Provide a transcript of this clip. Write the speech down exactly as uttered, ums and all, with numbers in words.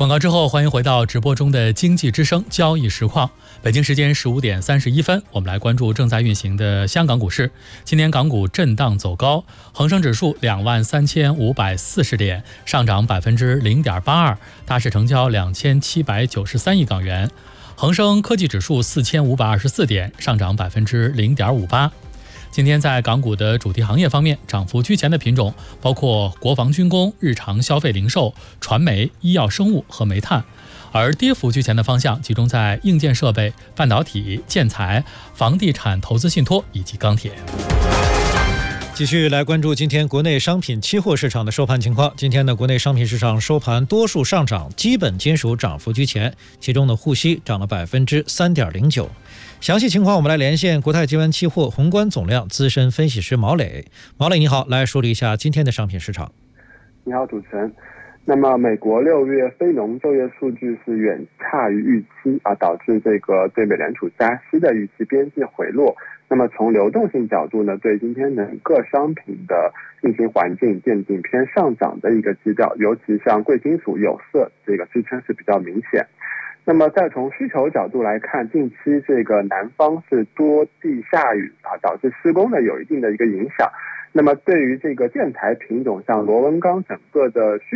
广告之后，欢迎回到直播中的经济之声交易实况。北京时间十五点三十一分，我们来关注正在运行的香港股市。今天港股震荡走高，恒生指数两万三千五百四十点，上涨百分之零点八二，大市成交两千七百九十三亿港元。恒生科技指数四千五百二十四点，上涨百分之零点五八。今天在港股的主题行业方面，涨幅居前的品种包括国防军工、日常消费零售、传媒、医药生物和煤炭，而跌幅居前的方向集中在硬件设备、半导体、建材、房地产投资信托以及钢铁。 继续来关注今天国内商品期货市场的收盘情况。今天的国内商品市场收盘多数上涨，基本金属涨幅居前，其中的沪锡涨了百分之三点零九。详细情况我们来连线国泰金湾期货宏观总量资深分析师毛磊。毛磊你好，来梳理一下今天的商品市场。 你好主持人。那么美国六月非农就业数据是远差于预期啊，导致这个对美联储加息的预期边际回落。那么从流动性角度呢，对今天的各商品的运行环境渐进偏上涨的一个基调，尤其像贵金属、有色这个支撑是比较明显。那么再从需求角度来看，近期这个南方是多地下雨啊，导致施工呢有一定的一个影响。那么对于这个建材品种，像螺纹钢整个的需